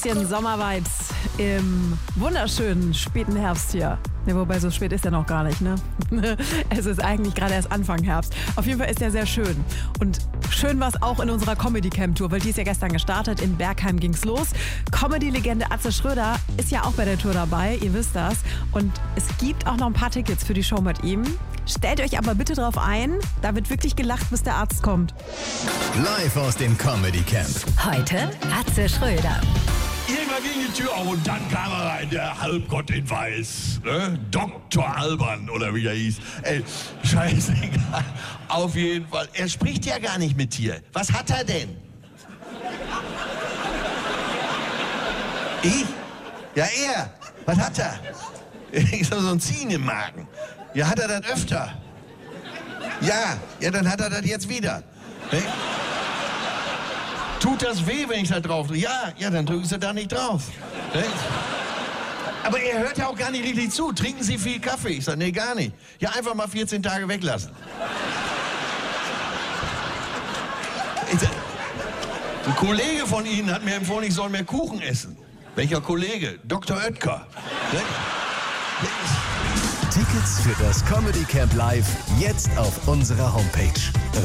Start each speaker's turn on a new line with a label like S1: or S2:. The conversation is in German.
S1: Bisschen Sommervibes im wunderschönen späten Herbst hier. Ja, wobei so spät ist ja noch gar nicht, ne? Es ist eigentlich gerade erst Anfang Herbst. Auf jeden Fall ist er sehr schön. Und schön war es auch in unserer Comedy-Camp-Tour, weil die ist ja gestern gestartet. In Bergheim ging's los. Comedy-Legende Atze Schröder ist ja auch bei der Tour dabei, ihr wisst das. Und es gibt auch noch ein paar Tickets für die Show mit ihm. Stellt euch aber bitte drauf ein, da wird wirklich gelacht, bis der Arzt kommt.
S2: Live aus dem Comedy Camp.
S3: Heute Atze Schröder.
S4: Irgendwann ging die Tür auf und dann kam er rein, der Halbgott in Weiß. Ne? Dr. Alban oder wie er hieß. Ey, scheißegal. Auf jeden Fall. Er spricht ja gar nicht mit dir. Was hat er denn? Ich? Ja, er. Was hat er? Ich sag, so ein Ziehen im Magen. Ja, hat er das öfter? Ja, dann hat er das jetzt wieder. Ne? Tut das weh, wenn ich da drauf drücke? Ja, dann drücken Sie da nicht drauf. Ne? Aber er hört ja auch gar nicht richtig zu. Trinken Sie viel Kaffee? Ich sage, nee, gar nicht. Ja, einfach mal 14 Tage weglassen. Ein Kollege von Ihnen hat mir empfohlen, ich soll mehr Kuchen essen. Welcher Kollege? Dr. Oetker. Ne?
S2: Tickets für das Comedy Camp Live jetzt auf unserer Homepage.